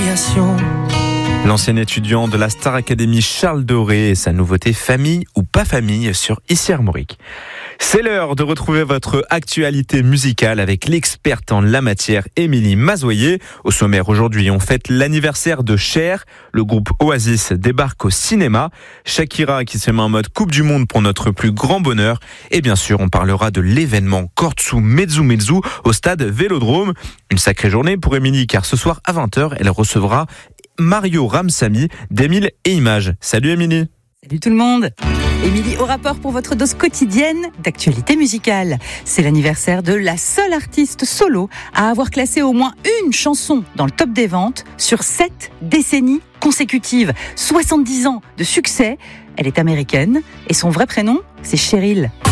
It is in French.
création. L'ancien étudiant de la Star Academy Charles Doré et sa nouveauté Famille ou pas famille sur Ici Armorique. C'est l'heure de retrouver votre actualité musicale avec l'experte en la matière Émilie Mazoyer. Au sommaire aujourd'hui, on fête l'anniversaire de Cher. Le groupe Oasis débarque au cinéma. Shakira qui se met en mode Coupe du Monde pour notre plus grand bonheur. Et bien sûr, on parlera de l'événement Kortsu Mezzu Mezzu au stade Vélodrome. Une sacrée journée pour Émilie car ce soir à 20h, elle recevra Mario Ramsamy d'Émile et Images. Salut Émilie. Salut tout le monde. Émilie au rapport pour votre dose quotidienne d'actualité musicale. C'est l'anniversaire de la seule artiste solo à avoir classé au moins une chanson dans le top des ventes sur 7 décennies consécutives. 70 ans de succès. Elle est américaine et son vrai prénom, c'est Cheryl.